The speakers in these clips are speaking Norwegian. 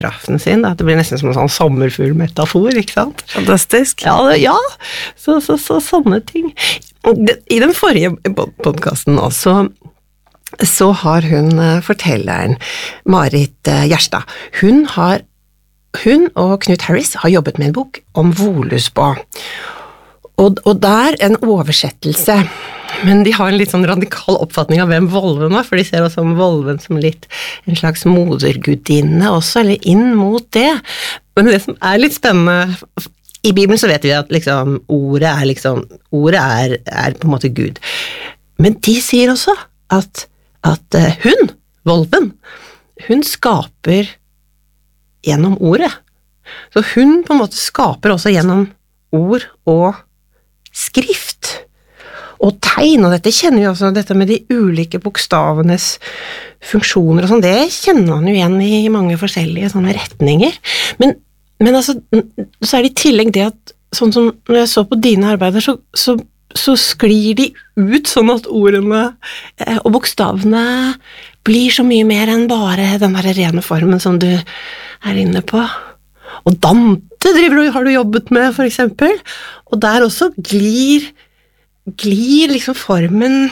giraffen sin, da. Det blir nesten som en sånn sommerfuglmetafor, ikke sant? Fantastisk. Ja, så sånne ting. I den forrige podcasten også, så har hun fortelleren Marit Gjerstad, hun og Knut Harris har jobbet med en bok om Voluspa, og der en oversettelse, men de har en litt sånn radikal oppfatning av hvem Volven var, for de ser også om Volven som litt en slags modergudinne også, eller inn mot det. Men det som er litt spennende, i Bibelen så vet vi at liksom, ordet er på en måte Gud. Men de sier også at hun, Volven, hun skaper gjennom ordet. Så hun på en måte skaper også gjennom ord og skrift. Og tegn, og dette kjenner vi også, dette med de ulike bokstavenes funksjoner og sånn, det kjenner man jo igjen i mange forskjellige sånne retninger. Men altså, så er det i tillegg det at, sånn som når jeg så på dine arbeider, så sklir de ut sånn at ordene og bokstavene blir så mye mer enn bare den der rene formen som du er inne på. Og Dante har du jobbet med, for eksempel, og der også glir liksom formen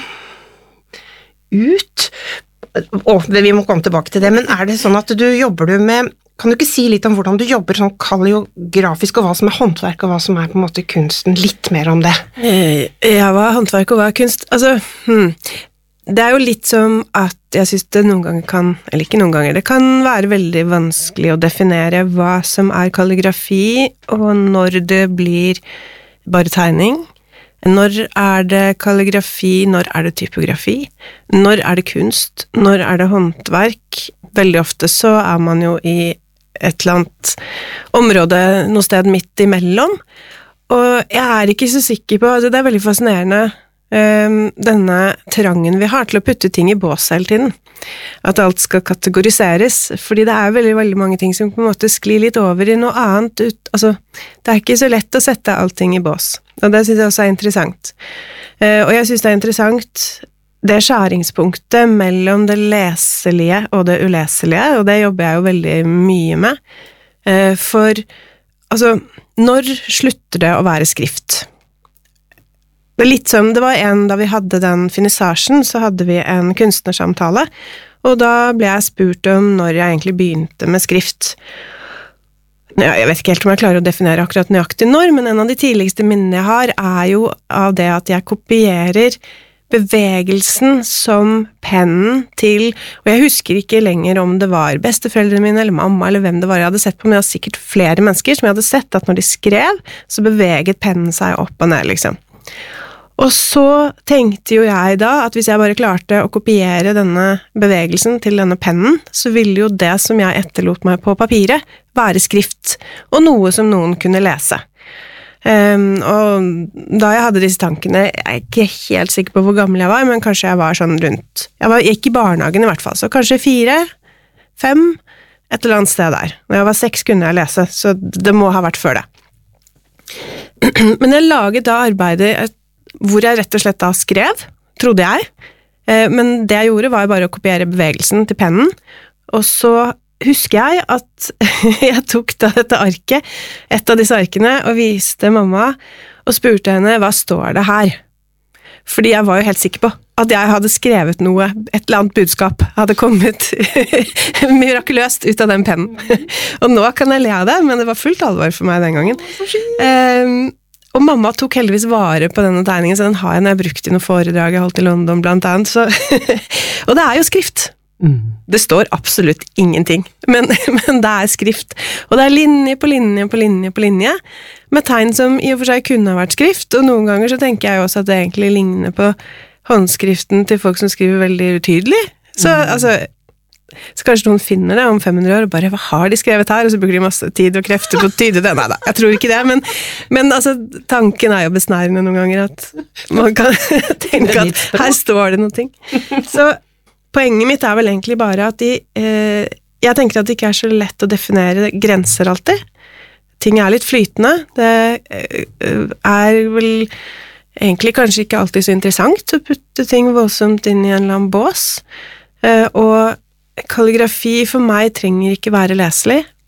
ut. Vi må komme tilbake til det, men er det sånn at jobber du med, kan du ikke si litt om hvordan du jobber sånn kalligrafisk, og hva som er håndverk, og hva som er på en måte kunsten, litt mer om det? Ja, hva er håndverk og hva er kunst? Altså, det er jo litt som at jeg synes det noen ganger kan, eller ikke noen ganger, det kan være veldig vanskelig å definere hva som er kalligrafi, og når det blir bare tegning. Når er det kalligrafi, når er det typografi, når er det kunst, når er det håndverk? Veldig ofte så er man jo i et eller annet område, noe sted midt imellom, og jeg er ikke så sikker på, altså det er veldig fascinerende, denne trangen vi har til å putte ting i bås hele tiden, at alt skal kategoriseres, fordi det er veldig, veldig mange ting som på en måte sklir litt over i noe annet ut, altså det er ikke så lett å sette allting i bås, og det synes jeg også er interessant, og jeg synes det er interessant det skjæringspunktet mellom det leselige og det uleselige, og det jobber jeg jo veldig mye med, for altså, når slutter det å være skrift? Det er litt som, det var da vi hadde den finissasjen, så hadde vi en kunstnersamtale, og da ble jeg spurt om når jeg egentlig begynte med skrift. Ja, jeg vet ikke helt om jeg klarer å definere akkurat nøyaktig når, men en av de tidligste minnene jeg har er jo av det at jeg kopierer bevegelsen som pennen til, og jeg husker ikke lenger om det var besteforeldrene mine, eller mamma, eller hvem det var jeg hadde sett på, men jeg hadde sikkert flere mennesker som jeg hadde sett at når de skrev, så beveget pennen seg opp og ned, liksom. Og så tenkte jo jeg da at hvis jeg bare klarte å kopiere denne bevegelsen til denne pennen, så ville jo det som jeg etterlot meg på papiret være skrift, og noe som noen kunne lese. Og da jeg hadde disse tankene, jeg er ikke helt sikker på hvor gammel jeg var, men kanskje jeg var sånn rundt, jeg gikk i barnehagen i hvert fall, så kanskje 4, 5, et eller annet sted der. Når jeg var 6 kunne jeg lese, så det må ha vært før det. Men jeg laget da arbeidet hvor jeg rett og slett da skrev, trodde jeg, men det jeg gjorde var bare å kopiere bevegelsen til pennen, og så husker jeg at jeg tok da dette arket, et av disse arkene, og viste mamma, og spurte henne, hva står det her? Fordi jeg var jo helt sikker på at jeg hadde skrevet noe, et eller annet budskap hadde kommet mirakuløst ut av den pennen. Og nå kan jeg le av det, men det var fullt alvor for meg den gangen. Og mamma tok heldigvis vare på denne tegningen, så den har jeg når jeg brukt i noen foredrag jeg holdt i London blant annet. Så og det er jo skrift. Det står absolutt ingenting, men det er skrift. Og det er linje på linje på linje på linje, med tegn som i og for seg kunne ha vært skrift, og noen ganger så tenker jeg også at det egentlig ligner på håndskriften til folk som skriver veldig utydelig. Så så kanskje noen finner det om 500 år og bare, hva har de skrevet her? Og så bruker de masse tid og krefter på å tyde det. Nei da, jeg tror ikke det, men altså, tanken er jo besnærende noen ganger at man kan tenke at her står det noe ting. Så poenget mitt er vel egentlig bare at jeg tenker at det ikke er så lett å definere grenser alltid. Ting er litt flytende. Det er vel egentlig kanskje ikke alltid så interessant å putte ting voldsomt inn i en eller annen bås. Og kalligrafi for meg trenger ikke være leselig.